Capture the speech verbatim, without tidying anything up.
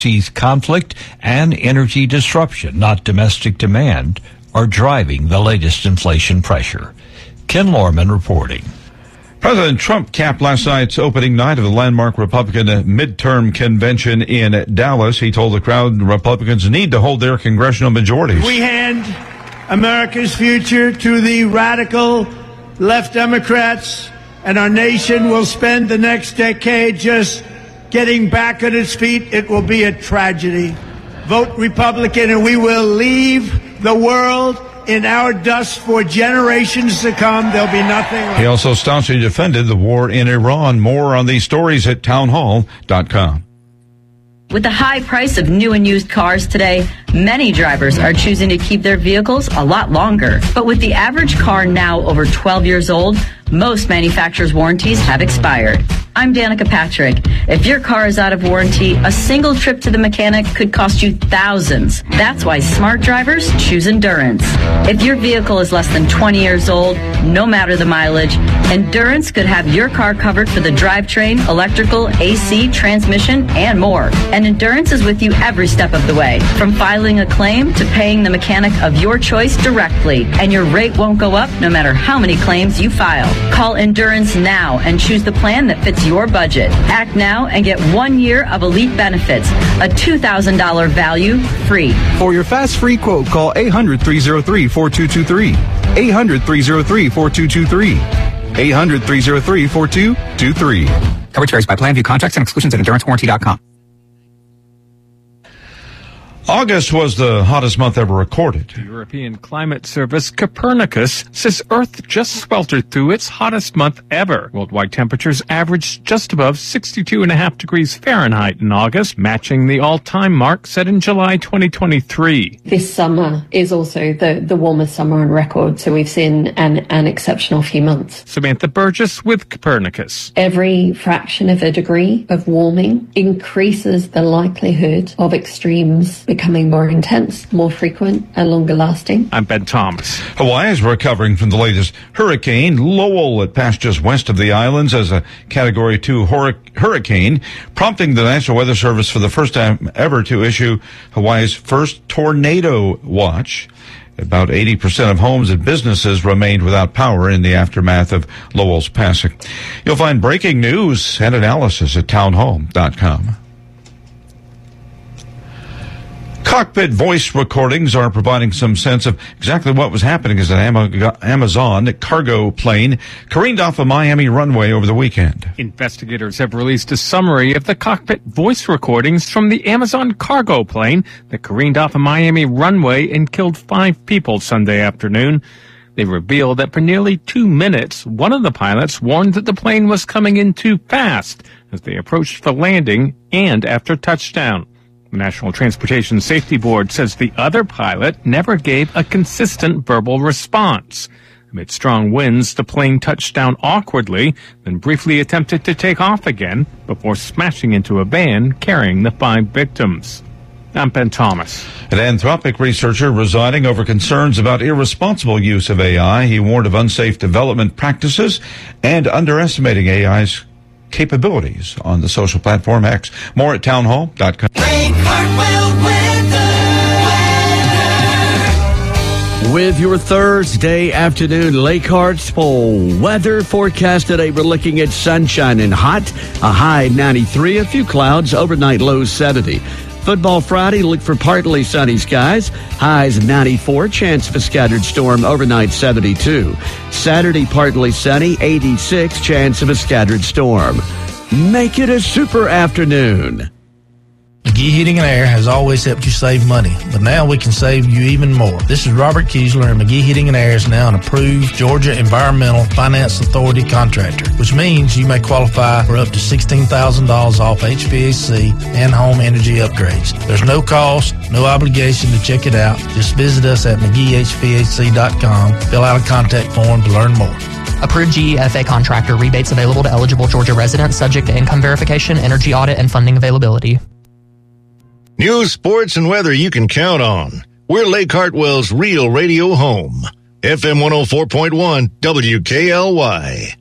conflict and energy disruption, not domestic demand, are driving the latest inflation pressure. Ken Lorman reporting. President Trump capped last night's opening night of the landmark Republican midterm convention in Dallas. He told the crowd Republicans need to hold their congressional majorities. We hand America's future to the radical left Democrats, and our nation will spend the next decade just getting back on its feet. It will be a tragedy. Vote Republican and we will leave the world in our dust for generations to come. There'll be nothing left. He also staunchly defended the war in Iran. More on these stories at townhall dot com. With the high price of new and used cars today, many drivers are choosing to keep their vehicles a lot longer. But with the average car now over twelve years old, most manufacturers' warranties have expired. I'm Danica Patrick. If your car is out of warranty, a single trip to the mechanic could cost you thousands. That's why smart drivers choose Endurance. If your vehicle is less than twenty years old, no matter the mileage, Endurance could have your car covered for the drivetrain, electrical, A C, transmission, and more. And Endurance is with you every step of the way, from filing a claim to paying the mechanic of your choice directly. And your rate won't go up no matter how many claims you file. Call Endurance now and choose the plan that fits your budget. Act now and get one year of elite benefits, a two thousand dollars value free. For your fast free quote, call eight hundred, three oh three, four two two three. eight hundred, three oh three, four two two three. eight hundred, three oh three, four two two three. Coverage varies by plan. View contracts and exclusions at endurance warranty dot com. August was the hottest month ever recorded. The European Climate Service Copernicus says Earth just sweltered through its hottest month ever. Worldwide temperatures averaged just above sixty-two and a half degrees Fahrenheit in August, matching the all-time mark set in July twenty twenty-three. This summer is also the, the warmest summer on record, so we've seen an, an exceptional few months. Samantha Burgess with Copernicus. Every fraction of a degree of warming increases the likelihood of extremes becoming more intense, more frequent, and longer lasting. I'm Ben Thomas. Hawaii is recovering from the latest hurricane. Lowell, it passed just west of the islands as a Category two hur- hurricane, prompting the National Weather Service for the first time ever to issue Hawaii's first tornado watch. About eighty percent of homes and businesses remained without power in the aftermath of Lowell's passing. You'll find breaking news and analysis at townhall dot com. Cockpit voice recordings are providing some sense of exactly what was happening as an Amazon cargo plane careened off a Miami runway over the weekend. Investigators have released a summary of the cockpit voice recordings from the Amazon cargo plane that careened off a Miami runway and killed five people Sunday afternoon. They revealed that for nearly two minutes, one of the pilots warned that the plane was coming in too fast as they approached the landing and after touchdown. The National Transportation Safety Board says the other pilot never gave a consistent verbal response. Amid strong winds, the plane touched down awkwardly, then briefly attempted to take off again before smashing into a van carrying the five victims. I'm Ben Thomas. An Anthropic researcher resigning over concerns about irresponsible use of A I. He warned of unsafe development practices and underestimating A I's capabilities on the social platform X. More at townhall dot com. With your Thursday afternoon Lake Hart's poll weather forecast today, we're looking at sunshine and hot, a high ninety-three, a few clouds, overnight low seventy. Football Friday, look for partly sunny skies, highs ninety-four, chance of a scattered storm, overnight seventy-two. Saturday, partly sunny, eighty-six, chance of a scattered storm. Make it a super afternoon. McGee Heating and Air has always helped you save money, but now we can save you even more. This is Robert Kiesler, and McGee Heating and Air is now an approved Georgia Environmental Finance Authority contractor, which means you may qualify for up to sixteen thousand dollars off H V A C and home energy upgrades. There's no cost, no obligation to check it out. Just visit us at mcgee h v a c dot com, fill out a contact form to learn more. Approved G E F A contractor. Rebates available to eligible Georgia residents, subject to income verification, energy audit, and funding availability. News, sports, and weather you can count on. We're Lake Hartwell's real radio home. F M one oh four point one W K L Y.